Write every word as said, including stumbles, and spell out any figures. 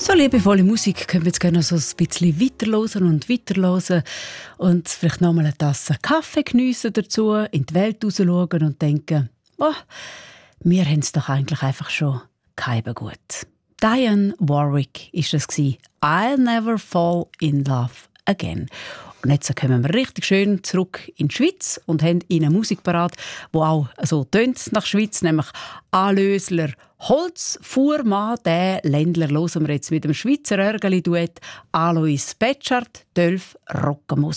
So liebevolle Musik können wir jetzt gerne so ein bisschen weiterhören und weiterhören und vielleicht noch mal eine Tasse Kaffee geniessen dazu, in die Welt rausschauen und denken, oh, wir haben es doch eigentlich einfach schon keinem gut. Dionne Warwick war das. «I'll never fall in love again». Und jetzt kommen wir richtig schön zurück in die Schweiz und haben Ihnen Musik parat, die auch so tönt nach Schweiz, nämlich «Alösler Holzfuhrmann». Den Ländler hören wir jetzt mit dem Schweizer Örgeli-Duett Alois Petschart, «Tölf Rockenmusik».